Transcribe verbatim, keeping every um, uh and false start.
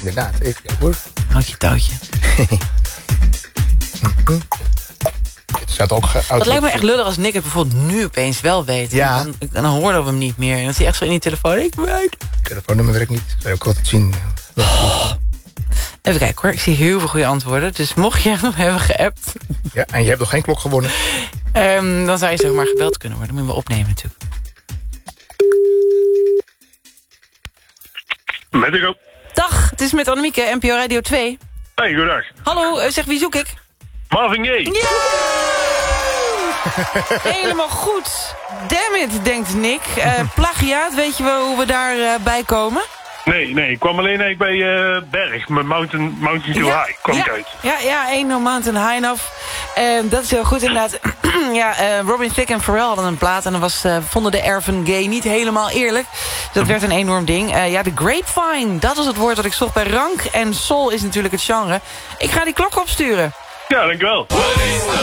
Inderdaad, even kijken hoor. Houtje touwtje. Het staat ook ge- Dat lijkt me echt lullig als Nick het bijvoorbeeld nu opeens wel weet. Ja. Dan, dan hoorden we hem niet meer. En dan is hij echt zo in die telefoon. Ik weet. Telefoonnummer werkt niet. Dat zou je ook altijd zien. Oh. Even kijken hoor. Ik zie heel veel goede antwoorden. Dus mocht je hem hebben geappt... Ja, en je hebt nog geen klok gewonnen. Um, dan zou je zeg maar gebeld kunnen worden. Dat moeten we opnemen natuurlijk. Met ik ook. Dag, het is met Annemieke, N P O Radio twee. Hey, goedendag. Hallo, uh, zeg wie zoek ik? Marvin Gaye. Ja! Helemaal goed. Damn it, denkt Nick. Uh, plagiaat, weet je wel hoe we daarbij uh, bij komen? Nee, nee, ik kwam alleen eigenlijk bij uh, Berg, met Mountain, Mountain Too Ja, High, kwam ja, ik uit. Ja, ja, één No Mountain High Enough. Uh, dat is heel goed inderdaad. ja, uh, Robin Thicke en Pharrell hadden een plaat en dan was, uh, vonden de Erven Gay niet helemaal eerlijk. Dus dat werd een enorm ding. Uh, ja, de grapevine, dat was het woord dat ik zocht bij rank. En soul is natuurlijk het genre. Ik ga die klok opsturen. Ja, dankjewel.